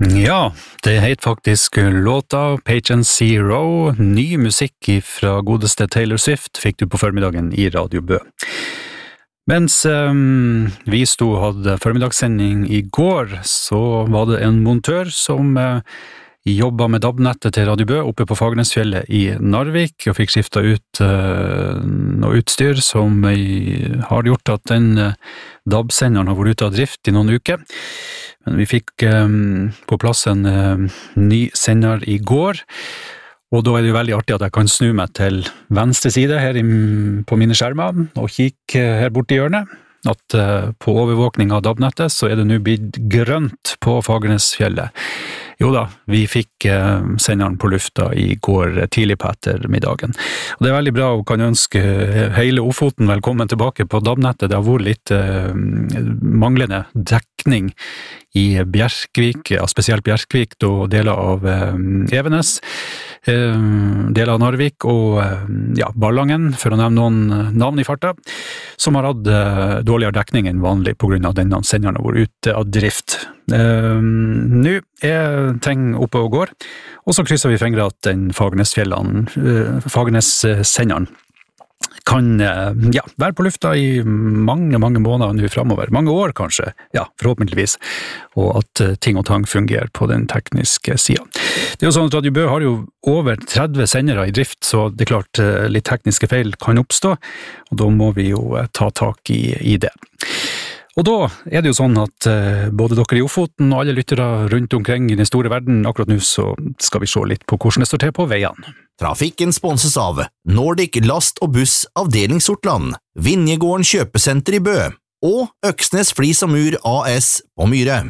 Ja, det heter faktisk låta Patient Zero. Ny musikk fra godeste Taylor Swift fikk du på formiddagen i Radio Bø. Mens vi hadde formiddagssending i går, så var det en montør som jobbet med DAB-nettet til Radio Bø oppe på Fagernesfjellet i Narvik, og fikk skiftet ut noe utstyr som har gjort at den DAB-senderen har vært ute av drift i noen uker. Men vi fikk på plass en ny sender i går, og da er det jo veldig artig at jeg kan snu meg til venstre side her på mine skjermer, og kikke her borte i hjørnet, at på overvåkning av DAB-nettet så er det nå blitt grønt på Fagernesfjellet. Jo da, vi fikk senderen på lufta i går tidlig på ettermiddagen. Og det er veldig bra å kan ønske hele Ofoten velkommen tilbake på DAB-nettet. Det har vært litt manglende dekning i Bjerkvik, spesielt Bjerkvik og deler av Evenes, deler av Narvik og Ballangen, for å nevne noen navn i farta, som har hatt dårligere dekning enn vanlig på grunn av denne senderen har vært ute av drift. Nå er ting oppe og går, og så krysser vi fingre at den Fagernes-senderen kan være på lufta i mange måneder nå fremover. Mange år kanskje, forhåpentligvis, og at ting og tang fungerer på den tekniske siden. Det er jo sånn at Radio Bø har jo over 30 sendere i drift, så det er klart litt tekniske feil kan oppstå, og da må vi jo ta tak i det. Og da er det jo sånn at både dere i Ofoten og alle lyttere rundt omkring i den store verden, akkurat nå så skal vi se litt på hvordan det står til på veiene. Trafikken sponses av Nordic Last og Buss Avdeling Sortland, Vinjegården Kjøpesenter i Bø og Øksnes Flis og Mur AS på Myre.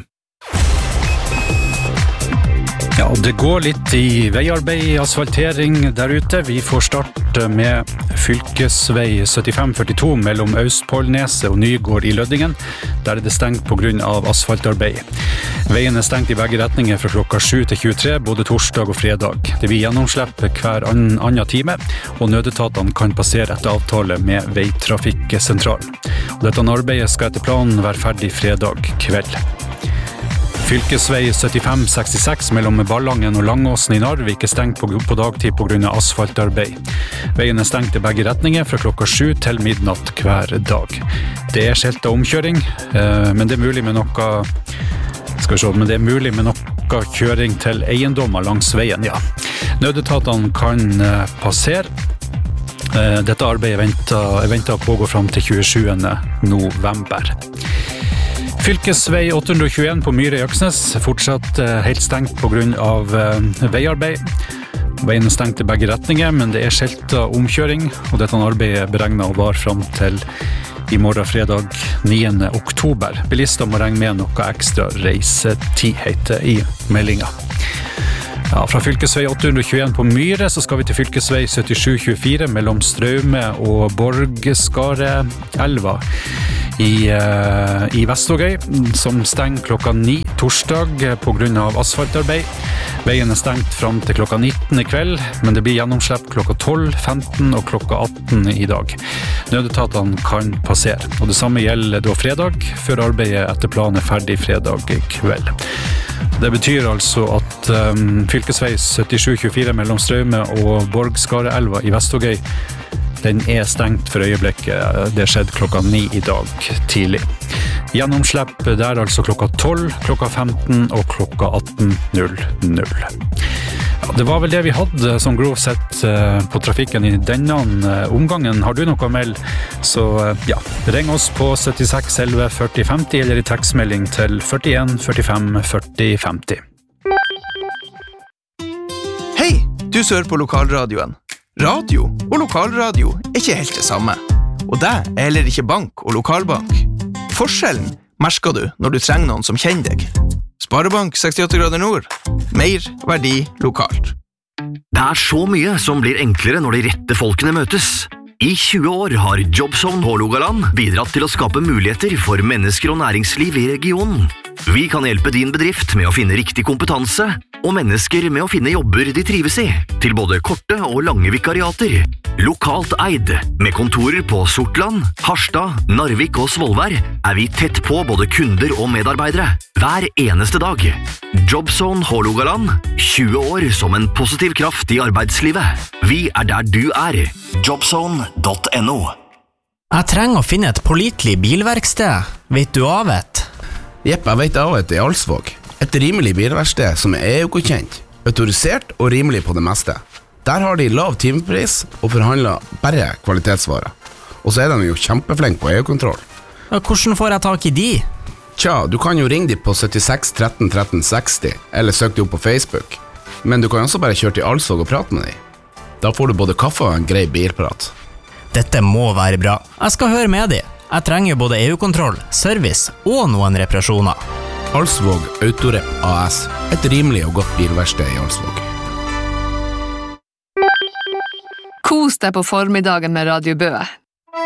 Ja, det går litt i veiarbeid, asfaltering der ute. Vi får starte med fylkesvei 7542 mellom Austpålneset og Nygård i Lødingen. Der er det stengt på grunn av asfaltarbeid. Veien er stengt i begge retninger fra klokka 7 til 23, både torsdag og fredag. Det blir gjennomslipp hver annen time, og nødetatene kan passere etter avtale med Veitrafikksentralen. Dette arbeidet skal etter planen være ferdig fredag kveld. Fylkesvei 7566 mellom Ballangen og Langåsen i Narvik er stengt på dagtid på grunn av asfaltarbeid. Veien er stengt i begge retninger fra klokka 7 til midnatt hver dag. Det er skiltet omkjøring, men det er mulig med noe kjøring til eiendommer langs veien, ja. Nødetatene kan passere. Dette arbeidet er ventet å pågå frem til 27. november. Fylkesvei 821 på Myre i Øksnes fortsatt helt stengt på grunn av veiarbeid. Veien er stengt i begge retninger, men det er skiltet omkjøring, og dette arbeidet er beregnet å vare frem til i morgen fredag 9. oktober. Bilister må regne med noe ekstra reisetid, heter i meldingen. Ja, fra fylkesvei 821 på Myre så skal vi til fylkesvei 7724 mellom Straume og Borgskareelva i Vestvågøy, som stenger klokka 9 torsdag på grunn av asfaltarbeid. Veien er stengt frem til klokka 19 i kveld, men det blir gjennomslipp klokka 12, 15 og klokka 18 i dag. Nødetatene kan passere, og det samme gjelder da fredag, før arbeidet etter planen er ferdig fredag kveld. Det betyr altså at fylkesvei 7724 mellom Straume og Borgskareelva i Vestvågøy, den er stengt for øyeblikket. Det skjedde klokka 9 i dag tidlig. Gjennomslipp der altså klokka 12, klokka 15 og klokka 18.00. Ja, det var vel det vi hadde som grovt sett på trafikken i denne omgangen. Har du noe å melde, så ring oss på 76 11 40 50 eller i tekstmelding til 41 45 40 50. Hei, du som hører på lokalradioen. Radio og lokalradio er ikke helt det samme. Og det er heller ikke bank og lokalbank. Forskjellen merker du når du trenger noen som kjenner deg. Sparebank 68 grader nord. Mer verdi lokalt. Det er så mye som blir enklere når de rette folkene møtes. I 20 år har Jobzone Hålogaland bidratt til å skape muligheter for mennesker og næringsliv i regionen. Vi kan hjelpe din bedrift med å finne riktig kompetanse, og mennesker med å finne jobber de trives i, til både korte og lange vikariater. Lokalt eid, med kontorer på Sortland, Harstad, Narvik og Svolvær, vi tett på både kunder og medarbeidere, hver eneste dag. Jobzone Hålogaland, 20 år som en positiv kraft i arbeidslivet. Vi der du Jobzone.no. Jeg trenger å finne et pålitelig bilverksted. Vet du av et? Jepp, jeg vet av et i Alsvåg. Et rimelig bilverksted som EU-godkjent, autorisert og rimelig på det meste. Der har de lav timepris og forhandler bare kvalitetsvarer. Og så de jo kjempeflink på EU-kontroll. Hvordan får jeg tak i de? Tja, du kan jo ringe de på 76 13 13 60, eller søk de opp på Facebook. Men du kan også bare kjøre til Alsvåg og prate med de. Da får du både kaffe og en grei bilprat. Dette må være bra. Jeg skal høre med de. Jeg trenger både EU-kontroll, service og noen reparasjoner. Alsvåg Autorep AS. Et rimelig og godt bilverksted i Alsvåg. Kos deg på formiddagen med Radio Bø.